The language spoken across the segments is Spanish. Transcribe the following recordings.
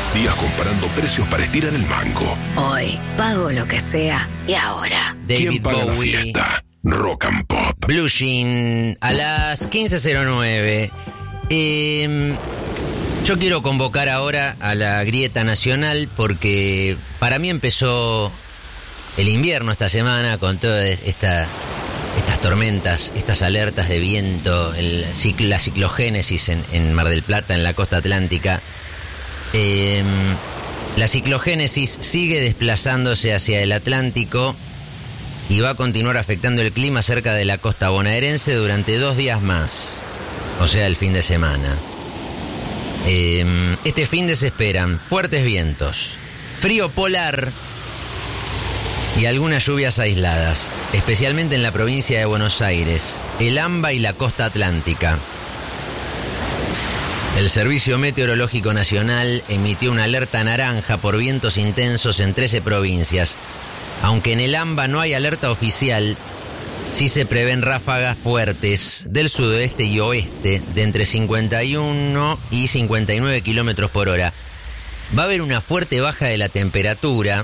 Días comparando precios para estirar el mango. Hoy pago lo que sea y ahora. ¿Quién David paga la Bowie, fiesta? Rock and Pop. Blue Jean, a las 15:09. Yo quiero convocar ahora a la grieta nacional porque para mí empezó el invierno esta semana con todas estas tormentas, estas alertas de viento, la ciclogénesis en Mar del Plata, en la costa atlántica. La ciclogénesis sigue desplazándose hacia el Atlántico y va a continuar afectando el clima cerca de la costa bonaerense durante 2 días más, o sea, el fin de semana. Este fin de se esperan fuertes vientos, frío polar y algunas lluvias aisladas, especialmente en la provincia de Buenos Aires, el AMBA y la costa atlántica. El Servicio Meteorológico Nacional emitió una alerta naranja por vientos intensos en 13 provincias. Aunque en el AMBA no hay alerta oficial, sí se prevén ráfagas fuertes del sudoeste y oeste de entre 51 y 59 kilómetros por hora. Va a haber una fuerte baja de la temperatura,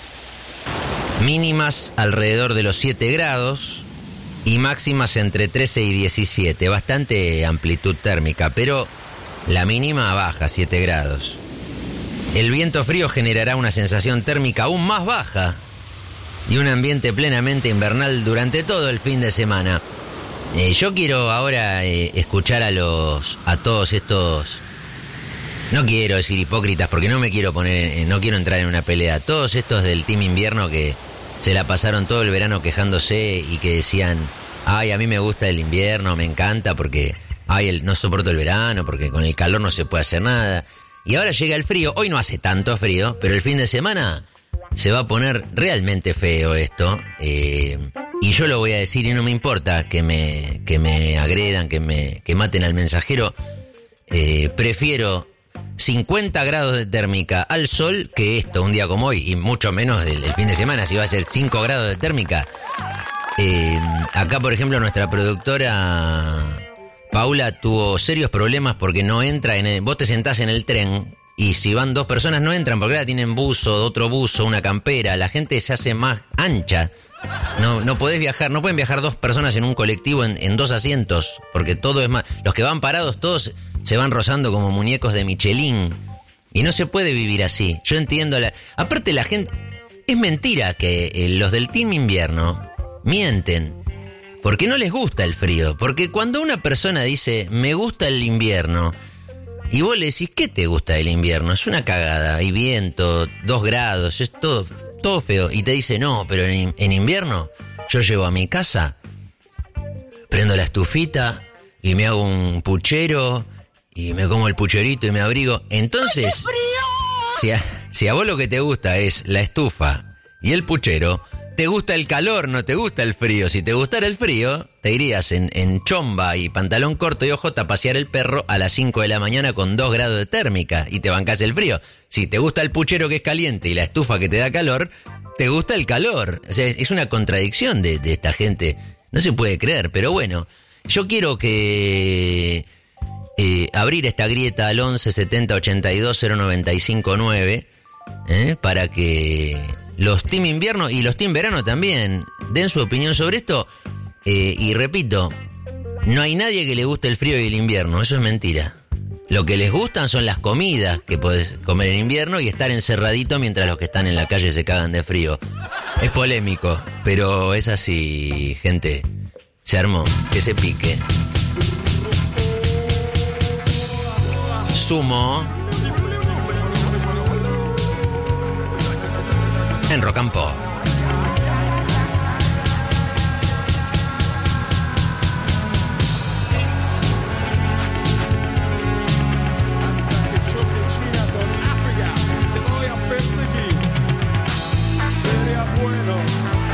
mínimas alrededor de los 7 grados y máximas entre 13 y 17. Bastante amplitud térmica, pero la mínima baja, 7 grados. El viento frío generará una sensación térmica aún más baja y un ambiente plenamente invernal durante todo el fin de semana. Yo quiero ahora escuchar a todos estos, no quiero decir hipócritas porque no me quiero no quiero entrar en una pelea, todos estos del Team Invierno que se la pasaron todo el verano quejándose y que decían, ay, a mí me gusta el invierno, me encanta porque no soporto el verano, porque con el calor no se puede hacer nada. Y ahora llega el frío, hoy no hace tanto frío, pero el fin de semana se va a poner realmente feo esto, y yo lo voy a decir y no me importa que me agredan, que maten al mensajero. Prefiero 50 grados de térmica al sol que esto, un día como hoy, y mucho menos el fin de semana, si va a ser 5 grados de térmica. Acá, por ejemplo, nuestra productora Paula tuvo serios problemas porque no entra vos te sentás en el tren y si van 2 personas no entran porque ahora tienen buzo, otro buzo, una campera, la gente se hace más ancha. No podés viajar, no pueden viajar 2 personas en un colectivo en 2 asientos, porque todo es más. Los que van parados todos se van rozando como muñecos de Michelin. Y no se puede vivir así. Yo entiendo aparte la gente, es mentira que los del Team Invierno mienten, porque no les gusta el frío. Porque cuando una persona dice, me gusta el invierno, y vos le decís, ¿qué te gusta del invierno? Es una cagada, hay viento, 2 grados, es todo feo. Y te dice, no, pero en invierno yo llego a mi casa, prendo la estufita y me hago un puchero y me como el pucherito y me abrigo. Entonces, si a vos lo que te gusta es la estufa y el puchero, te gusta el calor, no te gusta el frío. Si te gustara el frío, te irías en chomba y pantalón corto y ojota a pasear el perro a las 5 de la mañana con 2 grados de térmica y te bancás el frío. Si te gusta el puchero que es caliente y la estufa que te da calor, te gusta el calor. O sea, es una contradicción de esta gente. No se puede creer, pero bueno. Yo quiero que abrir esta grieta al 11 70 82 095 9 para que los Team Invierno y los Team Verano también den su opinión sobre esto. Y repito, no hay nadie que le guste el frío y el invierno, eso es mentira. Lo que les gustan son las comidas que podés comer en invierno y estar encerradito mientras los que están en la calle se cagan de frío. Es polémico, pero es así, gente. Se armó, que se pique. Sumo en Rock and Pop. Sería bueno